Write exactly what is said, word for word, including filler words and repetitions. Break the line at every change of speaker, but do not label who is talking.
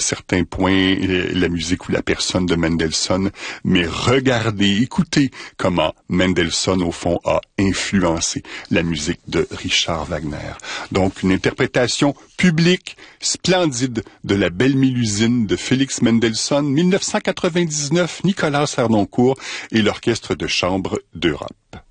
certain point la musique ou la personne de Mendelssohn, mais regardez, écoutez comment Mendelssohn, au fond, a influencé la musique de Richard Wagner. Donc, une interprétation publique, splendide de la Belle Mélusine de Félix Mendelssohn, mille neuf cent quatre-vingt-dix-neuf, Nicolas Harnoncourt et l'Orchestre de chambre d'Europe.